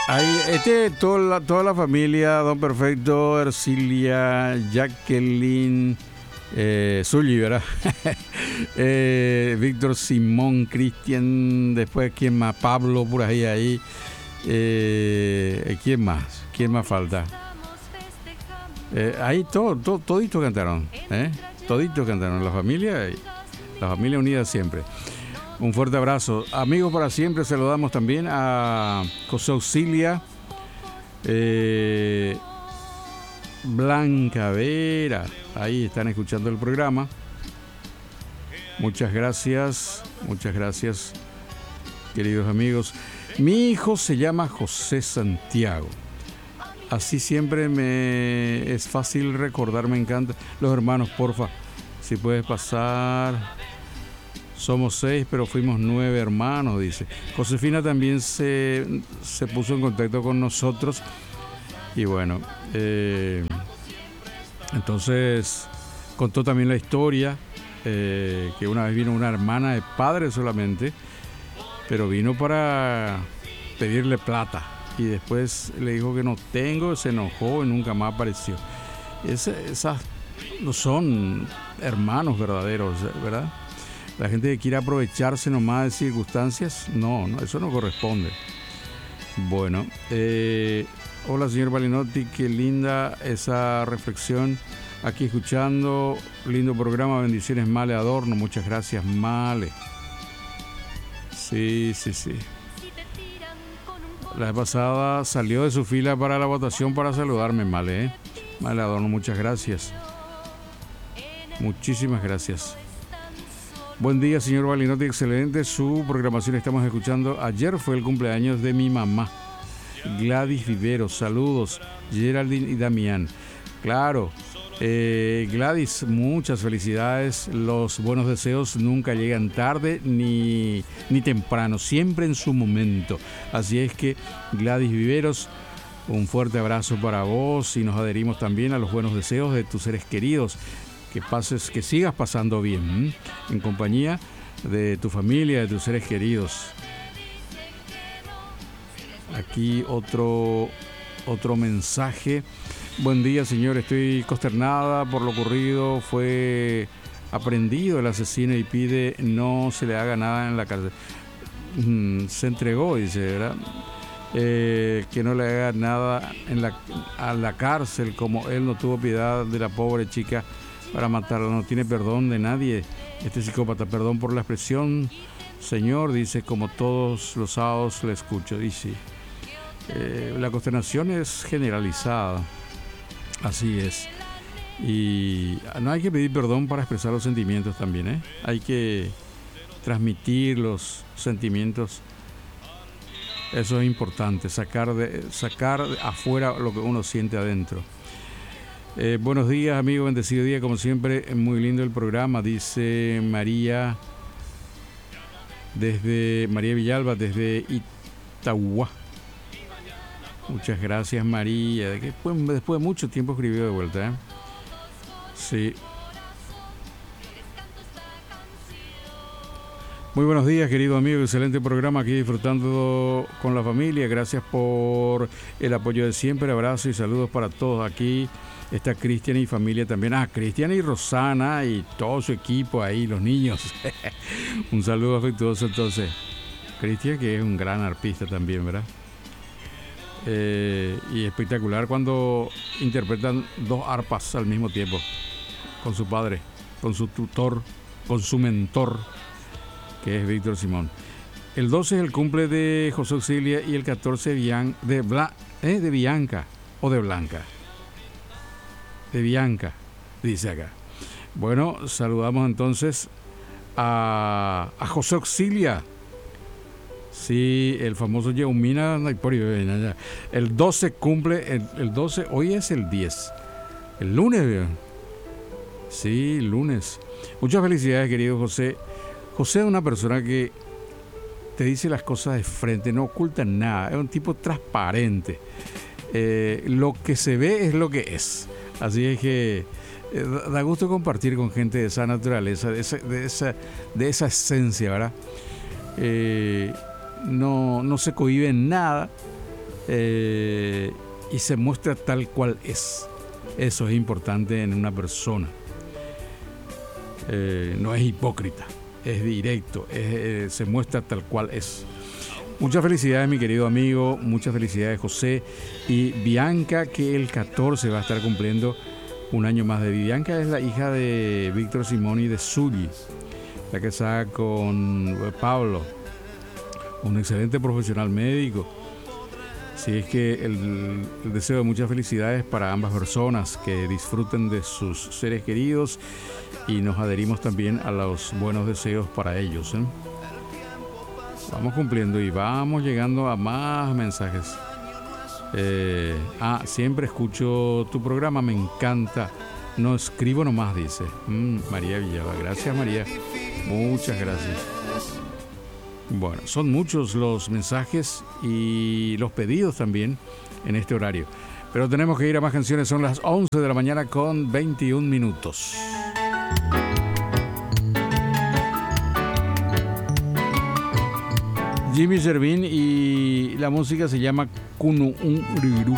Ahí, toda la familia, Don Perfecto, Ercilia, Jacqueline, Zully, ¿verdad? Víctor, Simón, Cristian, después, ¿quién más? Pablo, por ahí. ¿Quién más? ¿Quién más falta? Ahí toditos cantaron, toditos cantaron, la familia unida siempre. Un fuerte abrazo. Amigos para siempre, saludamos también a José Auxilia, Blanca Vera, ahí están escuchando el programa. Muchas gracias, queridos amigos. Mi hijo se llama José Santiago. Así siempre me es fácil recordar, me encanta. Los hermanos, porfa, si puedes pasar. Somos 6, pero fuimos 9 hermanos, dice. Josefina también se puso en contacto con nosotros. Y bueno, entonces contó también la historia, que una vez vino una hermana de padre solamente, pero vino para pedirle plata. Y después le dijo que no tengo, se enojó y nunca más apareció. Esas no son hermanos verdaderos, ¿verdad? La gente que quiere aprovecharse nomás de circunstancias, no, eso no corresponde. Bueno, hola señor Balinotti, qué linda esa reflexión. Aquí escuchando, lindo programa, bendiciones Male Adorno, muchas gracias Male. Sí. La vez pasada salió de su fila para la votación para saludarme Male, Male Adorno, muchas gracias. Muchísimas gracias. Buen día, señor Balinotti, excelente su programación. Estamos escuchando. Ayer fue el cumpleaños de mi mamá, Gladys Viveros. Saludos, Geraldine y Damián. Claro, Gladys, muchas felicidades. Los buenos deseos nunca llegan tarde ni temprano, siempre en su momento. Así es que, Gladys Viveros, un fuerte abrazo para vos y nos adherimos también a los buenos deseos de tus seres queridos. Que sigas pasando bien en compañía de tu familia, de tus seres queridos. Aquí otro mensaje. Buen día, señor. Estoy consternada por lo ocurrido. Fue aprendido el asesino y pide no se le haga nada en la cárcel. Se entregó, dice, ¿verdad? Que no le haga nada a la cárcel, como él no tuvo piedad de la pobre chica para matarla, no tiene perdón de nadie este psicópata. Perdón por la expresión, señor, dice, como todos los sábados le escucho. Dice, la consternación es generalizada, así es, y no hay que pedir perdón para expresar los sentimientos también, hay que transmitir los sentimientos. Eso es importante, sacar afuera lo que uno siente adentro. Buenos días, amigo, bendecido día, como siempre, muy lindo el programa, dice María Villalba, desde Itagua. Muchas gracias, María. Después de mucho tiempo escribió de vuelta, Sí. Muy buenos días, querido amigo, excelente programa, aquí disfrutando con la familia. Gracias por el apoyo de siempre, abrazo y saludos para todos. Aquí está Cristian y familia también. Cristian y Rosana y todo su equipo ahí, los niños. Un saludo afectuoso entonces. Cristian, que es un gran arpista también, ¿verdad? Y espectacular cuando interpretan dos arpas al mismo tiempo, con su padre, con su tutor, con su mentor, que es Víctor Simón. El 12 es el cumple de José Auxilia y el 14 de Bianca o de Blanca. De Bianca, dice acá. Bueno, saludamos entonces a José Auxilia. Sí, el famoso Yeumina. El 12 cumple, el 12, hoy es el 10. El lunes, sí, lunes. Muchas felicidades, querido José. José es una persona que te dice las cosas de frente, no oculta nada, es un tipo transparente. Lo que se ve es lo que es. Así es que da gusto compartir con gente de esa naturaleza, de esa esencia, ¿verdad? No se cohíbe en nada, y se muestra tal cual es. Eso es importante en una persona. No es hipócrita, es directo, se muestra tal cual es. Muchas felicidades, mi querido amigo, muchas felicidades, José. Y Bianca, que el 14 va a estar cumpliendo un año más de vida. Bianca es la hija de Víctor Simoni de Sully, la casada con Pablo, un excelente profesional médico. Así es que el deseo de muchas felicidades para ambas personas, que disfruten de sus seres queridos, y nos adherimos también a los buenos deseos para ellos. Vamos cumpliendo y vamos llegando a más mensajes. Siempre escucho tu programa, me encanta. No escribo nomás, dice María Villalba. Gracias, María. Muchas gracias. Bueno, son muchos los mensajes y los pedidos también en este horario. Pero tenemos que ir a más canciones. Son las 11 de la mañana con 21 minutos. Jimmy Servín, y la música se llama Kunu Uriru.